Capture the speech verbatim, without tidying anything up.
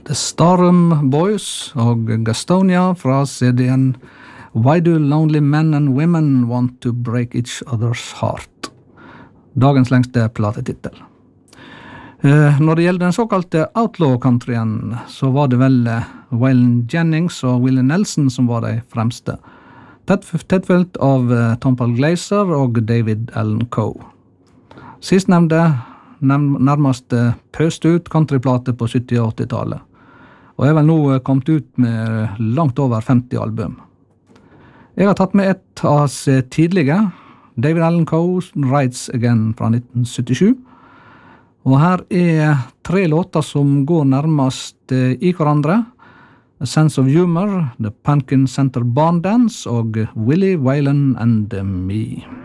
The Starum Boys og Gastonia fra C D-en Why Do Lonely Men and Women Want to Break Each Other's Heart? Dagens lengste platetittel. Eh, når det gjelder den såkalte outlaw-countryen, så var det vel eh, Waylon Jennings og Willie Nelson som var de fremste. Tettfølgt av eh, Tom Paul Glaser og David Allan Coe. Sistnevnte nærmest eh, pøst ut countryplate på sytti- og åtti-tallet. Og er vel nå eh, kommet ut med langt over femti album. Jeg har tatt med et av hans tidlige, David Allan Coe, Rides Again fra nitten syttisju. Og her er tre låter som går nærmest i hverandre. A Sense of Humor, The Pumpkin Center Barn Dance og Willie, Waylon and Me.